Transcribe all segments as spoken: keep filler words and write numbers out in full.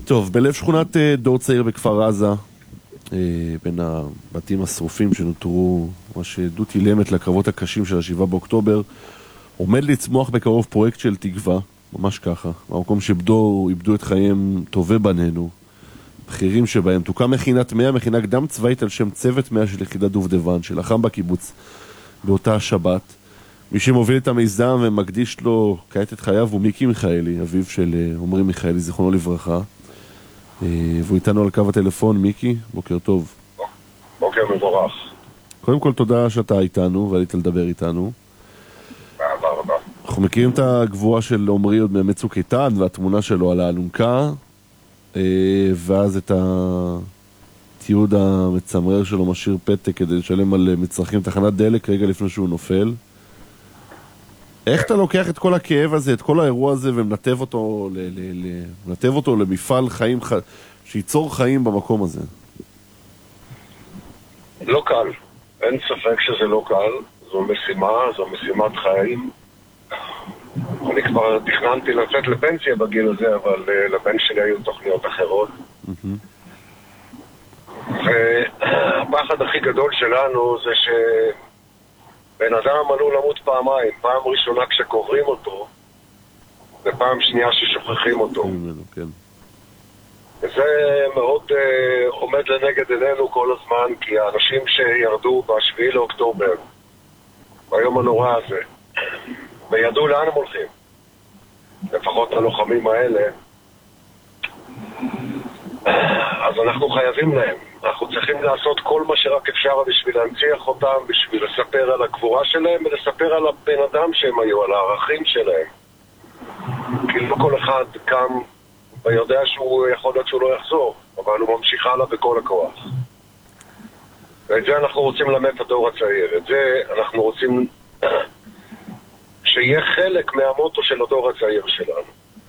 טוב, בלב שכונת דור צעיר בכפר עזה, בין הבתים השרופים שנותרו, ממש עדות אילמת לקרבות הקשים של השבעה באוקטובר, עומד לצמוח בקרוב פרויקט של תקווה, ממש ככה, במקום שבדו איבדו את חייהם טובי בנינו, בכירים שבהם. תוקם מכינת מאה, מכינה קדם צבאית על שם צוות מאה של יחידת דובדבן, שלחם בקיבוץ באותה השבת. מי שמוביל את המיזם ומקדיש לו כעת את חייו הוא מיקי מיכאלי, אביו של עומרי מיכאלי, זיכרונו לברכה. והוא איתנו על קו הטלפון. מיקי, בוקר טוב. בוקר מבורך. קודם כל תודה שאתה איתנו ועלית לדבר איתנו. באהבה רבה. אנחנו מכירים את הגבורה של עומרי עוד מצוק איתן והתמונה שלו על האלונקה, ואז את התיעוד המצמרר שלו משאיר פתק כדי לשלם על מצרכים תחנת דלק רגע לפני שהוא נופל. איך אתה לוקח את כל הכאב הזה, את כל האירוע הזה, ומנתב אותו, ל- ל- ל- מנתב אותו למפעל חיים, ח... שייצור חיים במקום הזה? לא קל. אין ספק שזה לא קל. זו משימה, זו משימת חיים. אני כבר תכננתי לצאת לפנסיה בגיל הזה, אבל uh, לבן שלי היו תוכניות אחרות. Mm-hmm. והפחד הכי גדול שלנו זה ש... בן אדם עלול למות פעמיים, פעם ראשונה כשקוברים אותו, ופעם שנייה ששוכחים אותו. כן. וזה מאוד uh, עומד לנגד עינינו כל הזמן, כי האנשים שירדו בשביעי לאוקטובר, ביום הנורא הזה, וידעו לאן הם הולכים, לפחות הלוחמים האלה, אז אנחנו חייבים להם. אנחנו צריכים לעשות כל מה שרק אפשר בשביל להנציח אותם, בשביל לספר על הגבורה שלהם ולספר על הבן אדם שהם היו, על הערכים שלהם. כי לא כל אחד קם ויודע שהוא יכול להיות שהוא לא יחזור, אבל הוא ממשיך הלאה בכל הכוח. ואת זה אנחנו רוצים ללמד את הדור הצעיר. את זה אנחנו רוצים שיהיה חלק מהמוטו של הדור הצעיר שלנו.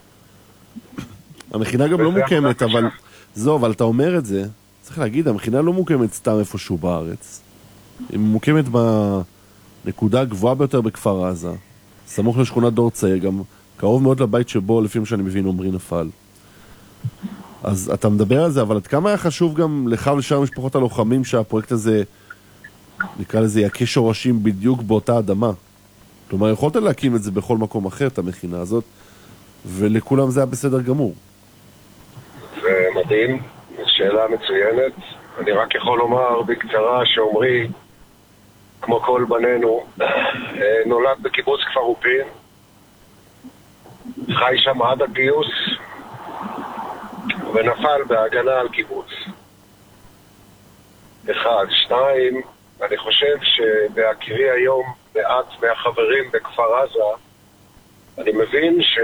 המכינה גם לא מוקמת, אבל זו, אבל אתה אומר את זה, צריך להגיד, המכינה לא מוקמת סתם איפשהו בארץ. היא מוקמת בנקודה הגבוהה ביותר בכפר עזה, סמוך לשכונת דור צעיר, גם קרוב מאוד לבית שבו, לפי מה שאני מבין, עומרי נפל. אז אתה מדבר על זה, אבל עד כמה היה חשוב גם לך ולשאר משפחות הלוחמים שהפרויקט הזה, נקרא לזה, יכה שורשים בדיוק באותה אדמה? כלומר, יכולת להקים את זה בכל מקום אחר, את המכינה הזאת, ולכולם זה היה בסדר גמור. זה מדהים. שאלה מצוינת. אני רק יכול לומר בקצרה שעומרי, כמו כל בנינו, נולד בקיבוץ כפר אופין, חי שם עד הגיוס, ונפל בהגנה על קיבוץ. אחד. שניים, אני חושב שבהכירי היום מעט מהחברים בכפר עזה, אני מבין ש...